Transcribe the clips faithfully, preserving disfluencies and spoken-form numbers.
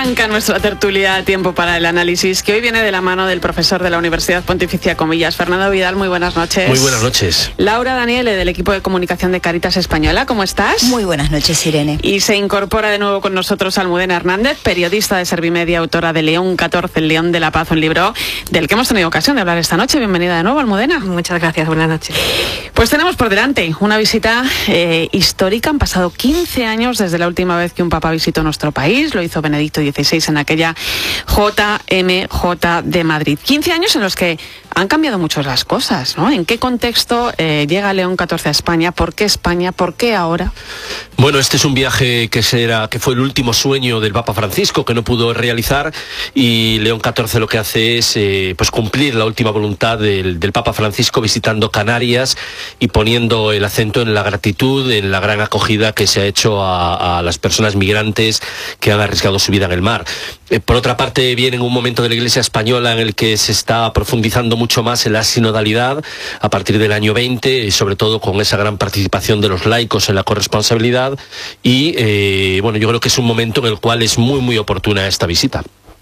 Arranca nuestra tertulia Tiempo para el Análisis, que hoy viene de la mano del profesor de la Universidad Pontificia Comillas, Fernando Vidal. Muy buenas noches. Muy buenas noches. Laura Daniele, del equipo de comunicación de Cáritas Española. ¿Cómo estás? Muy buenas noches, Irene. Y se incorpora de nuevo con nosotros Almudena Hernández, periodista de Servimedia, autora de León catorce, el León de la Paz, un libro del que hemos tenido ocasión de hablar esta noche. Bienvenida de nuevo, Almudena. Muchas gracias, buenas noches. Pues tenemos por delante una visita eh, histórica. Han pasado quince años desde la última vez que un papa visitó nuestro país. Lo hizo Benedicto dieciséis en aquella J M J de Madrid. quince años en los que han cambiado mucho las cosas, ¿no? ¿En qué contexto eh, llega León catorce a España? ¿Por qué España? ¿Por qué ahora? Bueno, este es un viaje que, será, que fue el último sueño del Papa Francisco, que no pudo realizar, y León catorce lo que hace es eh, pues cumplir la última voluntad del, del Papa Francisco, visitando Canarias y poniendo el acento en la gratitud, en la gran acogida que se ha hecho a, a las personas migrantes que han arriesgado su vida en el mar. Eh, por otra parte, viene en un momento de la Iglesia española en el que se está profundizando mucho más en la sinodalidad a partir del año veinte, y sobre todo con esa gran participación de los laicos en la corresponsabilidad, y eh, bueno, yo creo que es un momento en el cual es muy muy oportuna esta visita.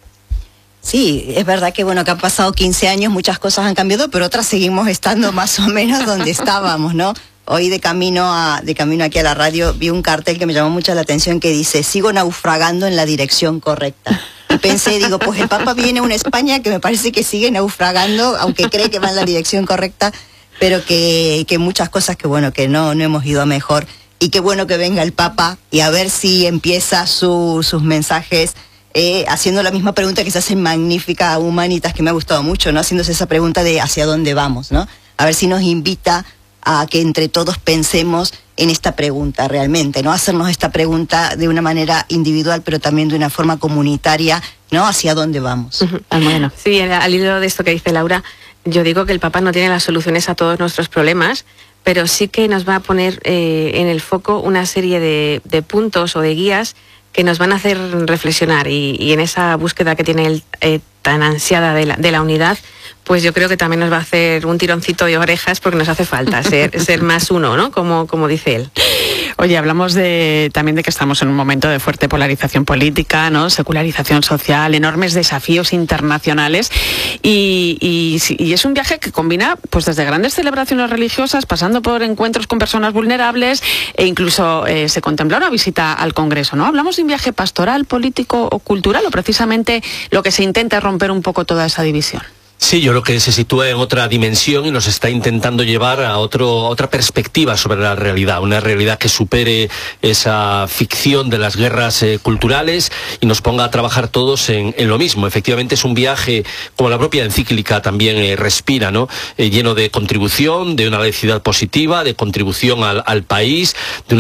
Sí, es verdad que bueno, que han pasado quince años, muchas cosas han cambiado, pero otras seguimos estando más o menos donde estábamos, ¿no? Hoy de camino a de camino aquí a la radio vi un cartel que me llamó mucho la atención que dice: sigo naufragando en la dirección correcta. Y pensé, digo, pues el Papa viene a una España que me parece que sigue naufragando, aunque cree que va en la dirección correcta, pero que, que muchas cosas que bueno, que no, no hemos ido a mejor. Y qué bueno que venga el Papa y a ver si empieza su, sus mensajes eh, haciendo la misma pregunta que se hace en Magnífica Humanitas, que me ha gustado mucho, ¿no? Haciéndose esa pregunta de hacia dónde vamos, ¿no? A ver si nos invita a que entre todos pensemos en esta pregunta realmente, ¿no? Hacernos esta pregunta de una manera individual, pero también de una forma comunitaria, ¿no? Hacia dónde vamos. Uh-huh. Bueno, sí, al hilo de esto que dice Laura, yo digo que el Papa no tiene las soluciones a todos nuestros problemas, pero sí que nos va a poner eh, en el foco una serie de, de puntos o de guías que nos van a hacer reflexionar, y, y en esa búsqueda que tiene él eh, tan ansiada de la, de la unidad, pues yo creo que también nos va a hacer un tironcito de orejas, porque nos hace falta ser, ser más uno, ¿no? Como, como dice él. Oye, hablamos de, también de que estamos en un momento de fuerte polarización política, ¿no? Secularización social, enormes desafíos internacionales, y, y, y es un viaje que combina pues desde grandes celebraciones religiosas, pasando por encuentros con personas vulnerables, e incluso eh, se contempla una visita al Congreso, ¿no? Hablamos de un viaje pastoral, político o cultural, o precisamente lo que se intenta es romper un poco toda esa división. Sí, yo creo que se sitúa en otra dimensión y nos está intentando llevar a, otro, a otra perspectiva sobre la realidad, una realidad que supere esa ficción de las guerras eh, culturales y nos ponga a trabajar todos en, en lo mismo. Efectivamente es un viaje, como la propia encíclica también eh, respira, ¿no? Eh, lleno de contribución, de una laicidad positiva, de contribución al, al país, de una